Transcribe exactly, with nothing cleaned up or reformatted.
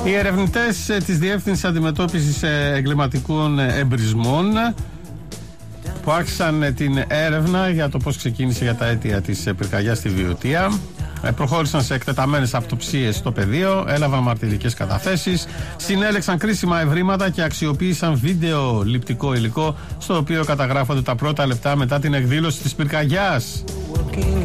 Οι ερευνητές της Διεύθυνσης Αντιμετώπισης Εγκληματικών Εμπρισμών που άρχισαν την έρευνα για το πώς ξεκίνησε για τα αίτια της πυρκαγιάς στη Βιωτία προχώρησαν σε εκτεταμένες αυτοψίες στο πεδίο, έλαβαν μαρτυρικές καταθέσεις, συνέλεξαν κρίσιμα ευρήματα και αξιοποίησαν βίντεο ληπτικό υλικό στο οποίο καταγράφονται τα πρώτα λεπτά μετά την εκδήλωση της πυρκαγιάς.